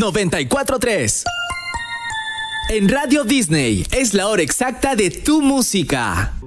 94.3. En Radio Disney es la hora exacta de tu música.